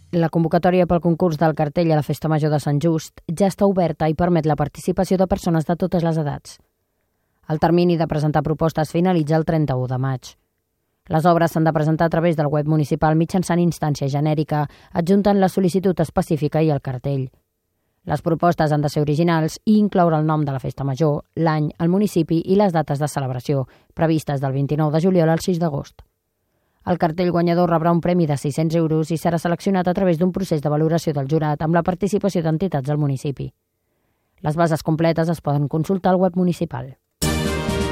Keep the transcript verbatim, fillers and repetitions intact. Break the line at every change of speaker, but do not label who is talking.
La convocatòria pel concurs del cartell a la Festa Major de Sant Just ja està oberta i permet la participació de persones de totes les edats. El termini de presentar propostes finalitza el trenta-u de maig. Les obres s'han de presentar a través del web municipal mitjançant instància genèrica, adjuntant la sol·licitud específica i el cartell. Les propostes han de ser originals i incloure el nom de la Festa Major, l'any, el municipi i les dates de celebració, previstes del vint-i-nou de juliol al sis d'agost. El cartell guanyador rebrà un premi de sis-cents euros i serà seleccionat a través d'un procés de valoració del jurat amb la participació d'entitats del municipi. Les bases completes es poden consultar al web municipal.